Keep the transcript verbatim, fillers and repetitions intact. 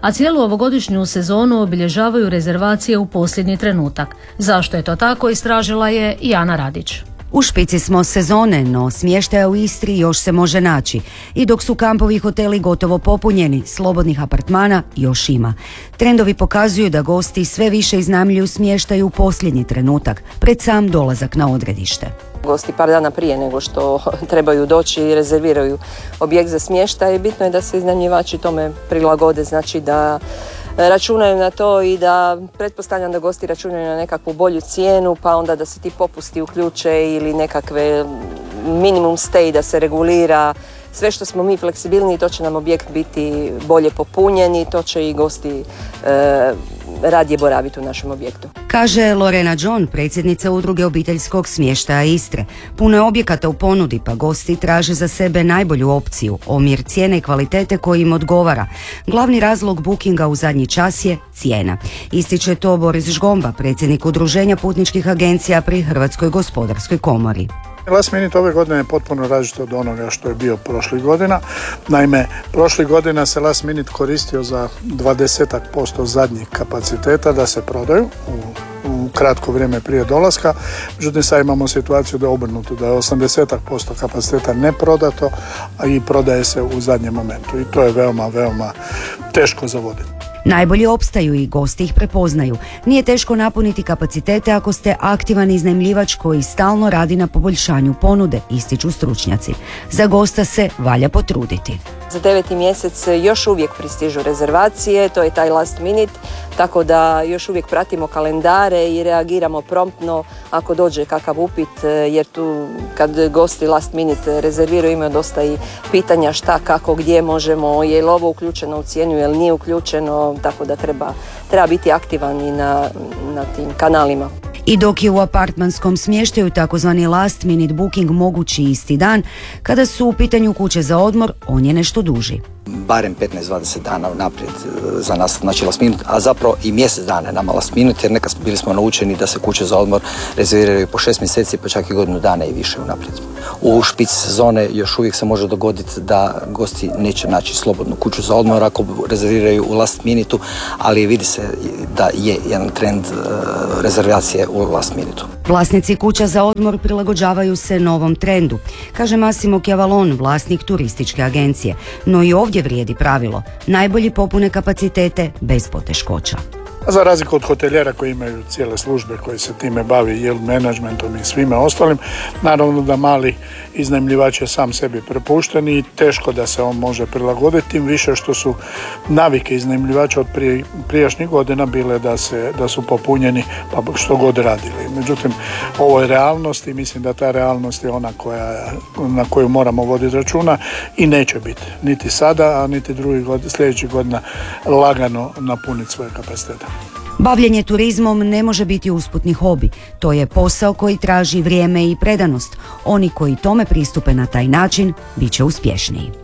a cijelu ovogodišnju sezonu obilježavaju rezervacije u posljednji trenutak. Zašto je to tako, istražila je i Ana Radić. U špici smo sezone, no smještaja u Istri još se može naći. I dok su kampovi i hoteli gotovo popunjeni, slobodnih apartmana još ima. Trendovi pokazuju da gosti sve više iznajmljuju smještaj u posljednji trenutak, pred sam dolazak na odredište. Gosti par dana prije nego što trebaju doći i rezerviraju objekt za smještaj. Bitno je da se iznajmljivači tome prilagode, znači da računaju na to i da pretpostavljam da gosti računaju na nekakvu bolju cijenu, pa onda da se ti popusti uključe ili nekakve minimum stay da se regulira. Sve što smo mi fleksibilni, to će nam objekt biti bolje popunjen i to će i gosti e, radije boraviti u našem objektu. Kaže Lorena John, predsjednica udruge obiteljskog smještaja Istre. Puno je objekata u ponudi, pa gosti traže za sebe najbolju opciju, omjer cijene i kvalitete koji im odgovara. Glavni razlog bookinga u zadnji čas je cijena. Ističe to Boris Žgomba, predsjednik udruženja putničkih agencija pri Hrvatskoj gospodarskoj komori. Last minute ove godine je potpuno različito od onoga što je bio prošlih godina. Naime, prošlih godina se last minute koristio za dvadeset posto zadnjih kapaciteta da se prodaju u, u kratko vrijeme prije dolaska. Međutim, sad imamo situaciju da je obrnuto, da je osamdeset posto kapaciteta neprodato, a i prodaje se u zadnjem momentu. I to je veoma, veoma teško za voditi. Najbolje opstaju i gosti ih prepoznaju. Nije teško napuniti kapacitete ako ste aktivan iznajmljivač koji stalno radi na poboljšanju ponude, ističu stručnjaci. Za gosta se valja potruditi. Za deveti mjesec još uvijek pristižu rezervacije, to je taj last minute, tako da još uvijek pratimo kalendare i reagiramo promptno ako dođe kakav upit, jer tu kad gosti last minute rezerviraju imaju dosta i pitanja šta, kako, gdje možemo, je li ovo uključeno u cijenu, je li nije uključeno, tako da treba, treba biti aktivan i na, na tim kanalima. I dok je u apartmanskom smještaju takozvani last minute booking mogući isti dan, kada su u pitanju kuće za odmor, on je nešto duži. Barem petnaest do dvadeset dana naprijed za nas, znači last minute, a zapravo i mjesec dana je nama last minute, jer nekad bili smo naučeni da se kuće za odmor rezerviraju po šest mjeseci, pa čak i godinu dana i više unaprijed. U špici sezone još uvijek se može dogoditi da gosti neće naći slobodnu kuću za odmor ako rezerviraju u last minutu, ali vidi se da je jedan trend rezervacije u last minutu. Vlasnici kuća za odmor prilagođavaju se novom trendu, kaže Massimo Chiavalon, vlasnik turističke agencije. No i ovdje vrijedi pravilo, najbolji popune kapacitete bez poteškoća. Za razliku od hotelijera koji imaju cijele službe koje se time bavi yield managementom i svime ostalim, naravno da mali iznajmljivač je sam sebi prepušten i teško da se on može prilagoditi, tim više što su navike iznajmljivača od prije, prijašnjih godina bile da, se, da su popunjeni pa što god radili. Međutim, ovo je realnost i mislim da ta realnost je ona koja, na koju moramo voditi računa i neće biti niti sada, a niti drugih godina, sljedećih godina lagano napuniti svoje kapacitete. Bavljenje turizmom ne može biti usputni hobi. To je posao koji traži vrijeme i predanost. Oni koji tome pristupe na taj način bit će uspješniji.